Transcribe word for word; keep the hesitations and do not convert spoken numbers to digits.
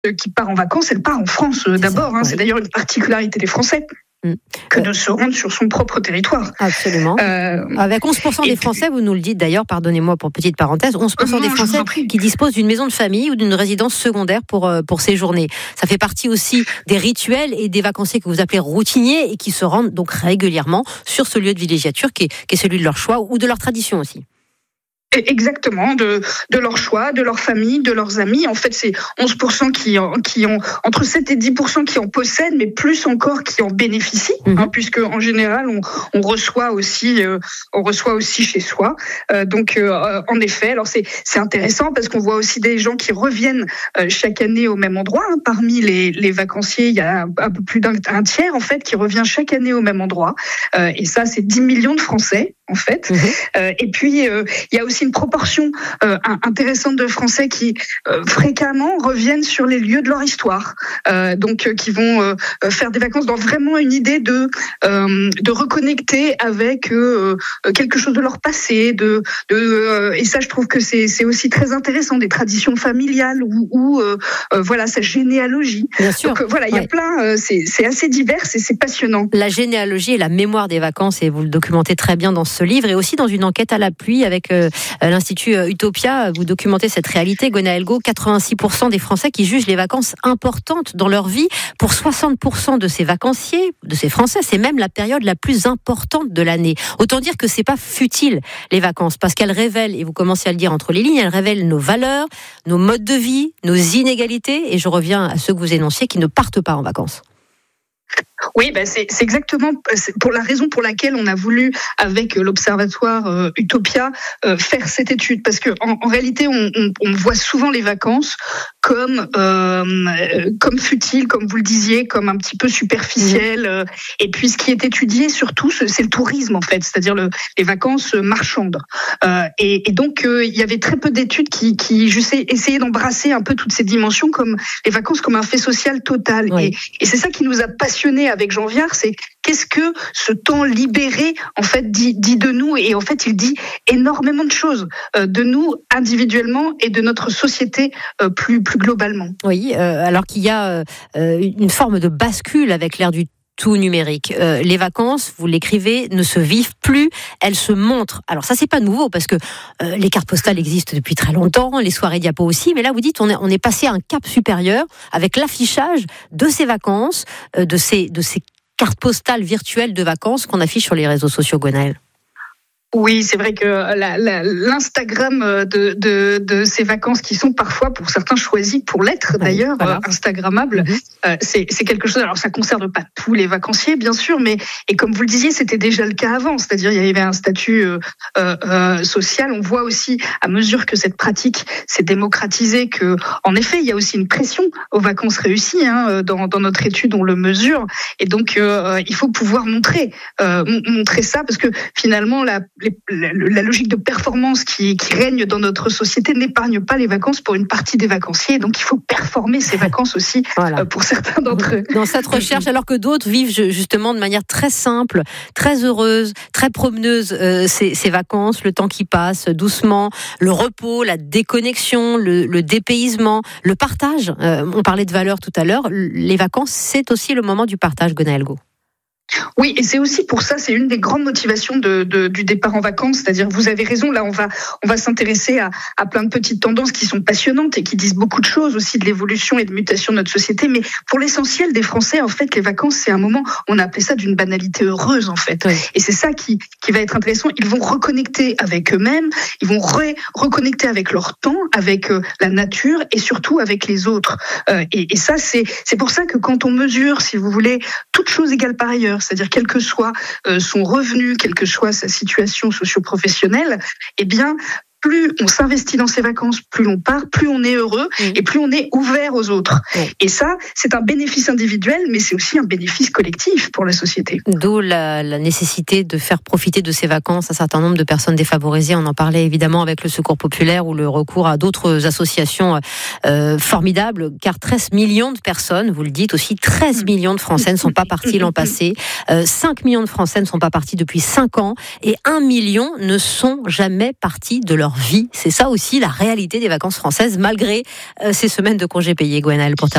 qui part en vacances, elle part en France euh, d'abord. Ça, hein, oui. C'est d'ailleurs une particularité des Français. Que de se rendre sur son propre territoire. Absolument. Euh, Avec onze pour cent des Français, vous nous le dites d'ailleurs, pardonnez-moi pour petite parenthèse, onze pour cent des Français qui disposent d'une maison de famille ou d'une résidence secondaire pour, pour séjourner. Ça fait partie aussi des rituels et des vacanciers que vous appelez routiniers et qui se rendent donc régulièrement sur ce lieu de villégiature qui est, qui est celui de leur choix ou de leur tradition aussi. Exactement, de, de leur choix, de leur famille, de leurs amis. En fait, c'est onze pour cent qui, qui ont, entre sept et dix pour cent qui en possèdent, mais plus encore qui en bénéficient, mmh. hein, puisque en général, on, on reçoit aussi, euh, on reçoit aussi chez soi. Euh, donc, euh, en effet, alors c'est, c'est intéressant parce qu'on voit aussi des gens qui reviennent euh, chaque année au même endroit. Hein. Parmi les, les vacanciers, il y a un peu plus d'un un tiers, en fait, qui revient chaque année au même endroit. Euh, et ça, c'est dix millions de Français, en fait. Mmh. Euh, et puis, euh, il y a aussi une proportion euh, intéressante de Français qui euh, fréquemment reviennent sur les lieux de leur histoire, euh, donc euh, qui vont euh, faire des vacances dans vraiment une idée de euh, de reconnecter avec euh, quelque chose de leur passé, de, de euh, et ça je trouve que c'est c'est aussi très intéressant, des traditions familiales ou, ou euh, euh, voilà sa généalogie. Bien sûr. Donc euh, voilà, il ouais. y a plein, euh, c'est c'est assez divers et c'est passionnant. La généalogie et la mémoire des vacances, et vous le documentez très bien dans ce livre, et aussi dans une enquête à l'appui avec euh, l'Institut Utopia. Vous documentez cette réalité, Gwenaëlle Gau. quatre-vingt-six pour cent des Français qui jugent les vacances importantes dans leur vie. Pour soixante pour cent de ces vacanciers, de ces Français, c'est même la période la plus importante de l'année. Autant dire que c'est pas futile, les vacances, parce qu'elles révèlent, et vous commencez à le dire entre les lignes, elles révèlent nos valeurs, nos modes de vie, nos inégalités, et je reviens à ceux que vous énonciez qui ne partent pas en vacances. Oui, ben c'est, c'est exactement c'est pour la raison pour laquelle on a voulu, avec l'Observatoire euh, Utopia, euh, faire cette étude. Parce que en, en réalité, on, on, on voit souvent les vacances comme euh, comme futiles, comme vous le disiez, comme un petit peu superficielles. Euh, et puis, ce qui est étudié surtout, c'est le tourisme en fait, c'est-à-dire le, les vacances marchandes. Euh, et, et donc, euh, il y avait très peu d'études qui, qui juste essayaient d'embrasser un peu toutes ces dimensions, comme les vacances comme un fait social total. Oui. Et, et c'est ça qui nous a passionnés avec Jean Viard, c'est qu'est-ce que ce temps libéré en fait dit, dit de nous, et en fait il dit énormément de choses euh, de nous individuellement et de notre société euh, plus plus globalement. Oui, euh, alors qu'il y a euh, une forme de bascule avec l'ère du tout numérique. Euh, les vacances, vous l'écrivez, ne se vivent plus, elles se montrent. Alors ça, c'est pas nouveau parce que euh, les cartes postales existent depuis très longtemps, les soirées diapo aussi, mais là, vous dites, on est, on est passé à un cap supérieur avec l'affichage de ces vacances, euh, de ces, de ces cartes postales virtuelles de vacances qu'on affiche sur les réseaux sociaux, Gwenaëlle. Oui, c'est vrai que la, la, l'Instagram de, de, de ces vacances qui sont parfois, pour certains, choisies pour l'être, d'ailleurs, voilà. Instagrammables, mmh. euh, c'est, c'est quelque chose. Alors, ça ne concerne pas tous les vacanciers, bien sûr, mais et comme vous le disiez, c'était déjà le cas avant. C'est-à-dire, il y avait un statut euh, euh, social. On voit aussi, à mesure que cette pratique s'est démocratisée, que, en effet, il y a aussi une pression aux vacances réussies. Hein, dans, dans notre étude, on le mesure, et donc euh, il faut pouvoir montrer, euh, montrer ça, parce que finalement, la Les, la, la logique de performance qui, qui règne dans notre société n'épargne pas les vacances pour une partie des vacanciers. Donc, il faut performer ces vacances aussi voilà. euh, pour certains d'entre eux. Dans cette recherche, alors que d'autres vivent justement de manière très simple, très heureuse, très promeneuse euh, ces, ces vacances, le temps qui passe doucement, le repos, la déconnexion, le, le dépaysement, le partage. Euh, on parlait de valeurs tout à l'heure. Les vacances, c'est aussi le moment du partage, Gwenaëlle Gau. Oui, et c'est aussi pour ça, c'est une des grandes motivations de, de, du départ en vacances. C'est-à-dire, vous avez raison, là, on va, on va s'intéresser à, à plein de petites tendances qui sont passionnantes et qui disent beaucoup de choses aussi de l'évolution et de mutation de notre société. Mais pour l'essentiel des Français, en fait, les vacances, c'est un moment, on a appelé ça d'une banalité heureuse, en fait. Oui. Et c'est ça qui, qui va être intéressant. Ils vont reconnecter avec eux-mêmes, ils vont re, reconnecter avec leur temps, avec euh, la nature et surtout avec les autres. Euh, et, et ça, c'est, c'est pour ça que quand on mesure, si vous voulez, toutes choses égales par ailleurs, c'est-à-dire quel que soit euh, son revenu, quelle que soit sa situation socio-professionnelle, eh bien, plus on s'investit dans ses vacances, plus on part, plus on est heureux mmh. et plus on est ouvert aux autres. Mmh. Et ça, c'est un bénéfice individuel, mais c'est aussi un bénéfice collectif pour la société. D'où la, la nécessité de faire profiter de ces vacances un certain nombre de personnes défavorisées. On en parlait évidemment avec le Secours populaire ou le recours à d'autres associations euh, formidables, car treize millions de personnes, vous le dites aussi, treize millions de Français ne sont pas partis l'an passé, euh, cinq millions de Français ne sont pas partis depuis cinq ans, et un million ne sont jamais partis de leur leur vie. C'est ça aussi la réalité des vacances françaises, malgré euh, ces semaines de congés payés. Gwenaëlle, pour terminer.